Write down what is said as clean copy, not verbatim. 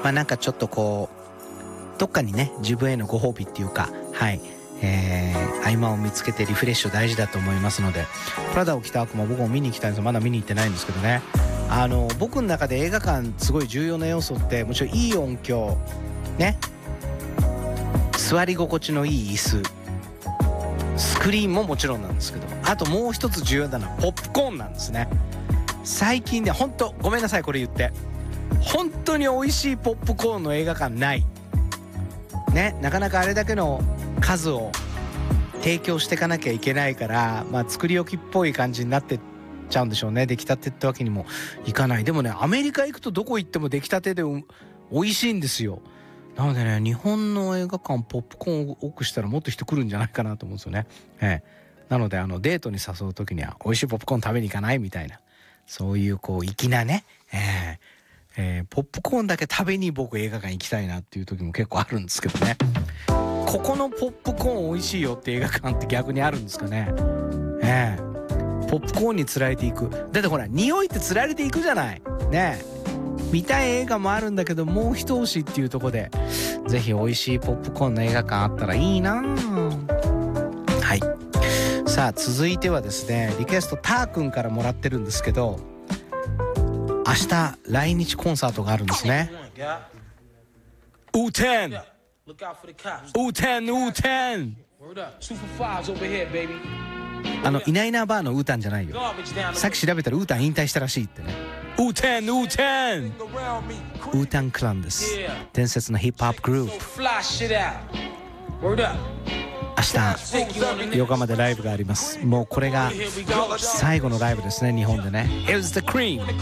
なんかちょっとこうどっかにね自分へのご褒美っていうか、はい、合間を見つけてリフレッシュ大事だと思いますので、プラダを着た悪魔僕も見に行きたいんですよ。まだ見に行ってないんですけどね、僕の中で映画館すごい重要な要素って、もちろんいい音響ね、座り心地のいい椅子、スクリーンももちろんなんですけど、あともう一つ重要なのはポップコーンなんですね。最近ね、ほんとごめんなさいこれ言って、本当に美味しいポップコーンの映画館ないね。なかなかあれだけの数を提供していかなきゃいけないから、作り置きっぽい感じになってっちゃうんでしょうね。出来たてってわけにもいかない。でもね、アメリカ行くとどこ行っても出来たてで美味しいんですよ。なのでね、日本の映画館ポップコーンを多くしたらもっと人来るんじゃないかなと思うんですよね。なのでデートに誘う時には美味しいポップコーン食べに行かないみたいな、そういうこう粋なね、ポップコーンだけ食べに僕映画館行きたいなっていう時も結構あるんですけどね。ここのポップコーン美味しいよって映画館って逆にあるんですかね。ポップコーンにつられていく。だってほら匂いってつられていくじゃないね。見たい映画もあるんだけど、もう一押しっていうところでぜひ美味しいポップコーンの映画館あったらいいな。はい、さあ続いてはですね、リクエストターくんからもらってるんですけど、明日来日コンサートがあるんですね。ウーテンウーテンウーテン、いないなバーのウータンじゃないよ。さっき調べたらウータン引退したらしいってね。ウーテンウーテン、ウータンクランです。伝説のヒップホップグループ。明日横浜でライブがあります。もうこれが最後のライブですね、日本でね。It was the cream